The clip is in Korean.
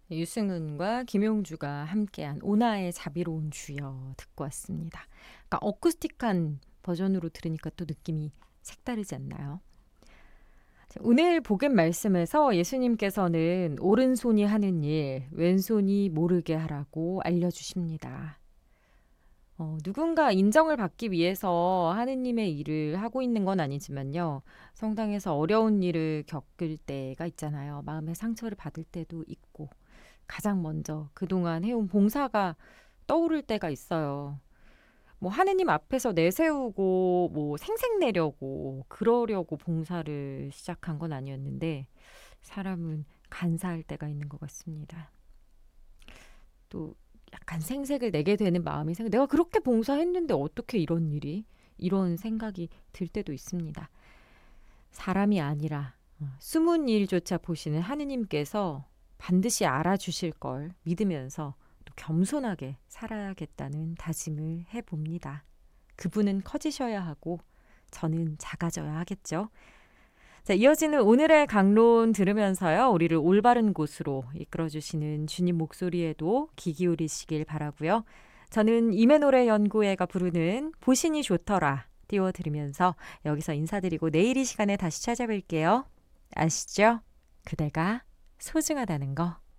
유승은과 김용주가 함께한 오나의 자비로운 주여 듣고 왔습니다. 그러니까 어쿠스틱한 버전으로 들으니까 또 느낌이 색다르지 않나요? 자, 오늘 복음 말씀에서 예수님께서는 오른손이 하는 일, 왼손이 모르게 하라고 알려주십니다. 누군가 인정을 받기 위해서 하느님의 일을 하고 있는 건 아니지만요. 성당에서 어려운 일을 겪을 때가 있잖아요. 마음의 상처를 받을 때도 있고 가장 먼저 그동안 해온 봉사가 떠오를 때가 있어요. 뭐 하느님 앞에서 내세우고 뭐 생색내려고 그러려고 봉사를 시작한 건 아니었는데 사람은 간사할 때가 있는 것 같습니다. 또 약간 생색을 내게 되는 마음이 내가 그렇게 봉사했는데 어떻게 이런 일이 이런 생각이 들 때도 있습니다. 사람이 아니라 숨은 일조차 보시는 하느님께서 반드시 알아주실 걸 믿으면서 또 겸손하게 살아야겠다는 다짐을 해봅니다. 그분은 커지셔야 하고 저는 작아져야 하겠죠. 자, 이어지는 오늘의 강론 들으면서요. 우리를 올바른 곳으로 이끌어주시는 주님 목소리에도 귀 기울이시길 바라고요. 저는 이메노래 연구회가 부르는 보신이 좋더라 띄워드리면서 여기서 인사드리고 내일 이 시간에 다시 찾아뵐게요. 아시죠? 그대가 소중하다는 거.